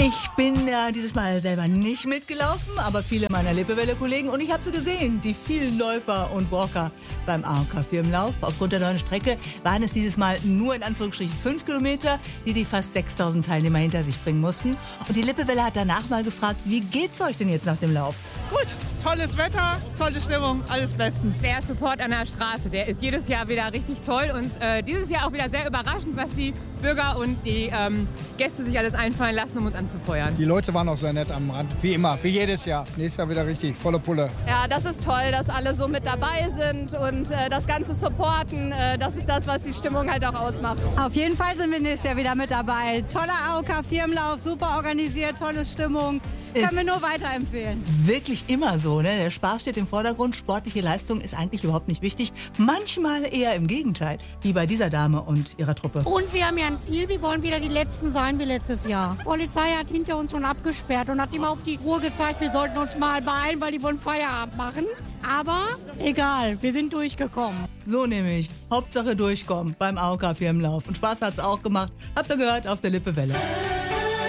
Ich bin ja dieses Mal selber nicht mitgelaufen, aber viele meiner Lippewelle-Kollegen und ich habe sie gesehen, die vielen Läufer und Walker beim AOK-Firmenlauf. Aufgrund der neuen Strecke waren es dieses Mal nur in Anführungsstrichen 5 Kilometer, die fast 6.000 Teilnehmer hinter sich bringen mussten. Und die Lippewelle hat danach mal gefragt, wie geht's euch denn jetzt nach dem Lauf? Gut, tolles Wetter, tolle Stimmung, alles bestens. Der Support an der Straße, der ist jedes Jahr wieder richtig toll und dieses Jahr auch wieder sehr überraschend, was die Bürger und die Gäste sich alles einfallen lassen, um uns anzufeuern. Die Leute waren auch sehr nett am Rand, wie immer, wie jedes Jahr. Nächstes Jahr wieder richtig, volle Pulle. Ja, das ist toll, dass alle so mit dabei sind und das Ganze supporten. Das ist das, was die Stimmung halt auch ausmacht. Auf jeden Fall sind wir nächstes Jahr wieder mit dabei. Toller AOK-Firmenlauf, super organisiert, tolle Stimmung. Können wir nur weiterempfehlen. Wirklich immer so, ne? Der Spaß steht im Vordergrund, sportliche Leistung ist eigentlich überhaupt nicht wichtig. Manchmal eher im Gegenteil, wie bei dieser Dame und ihrer Truppe. Und wir haben ja ein Ziel, wir wollen wieder die Letzten sein wie letztes Jahr. Die Polizei hat hinter uns schon abgesperrt und hat immer auf die Uhr gezeigt, wir sollten uns mal beeilen, weil die wollen Feierabend machen. Aber egal, wir sind durchgekommen. So nämlich, Hauptsache durchkommen beim AOK-Firmenlauf. Und Spaß hat's auch gemacht, habt ihr gehört, auf der Lippewelle.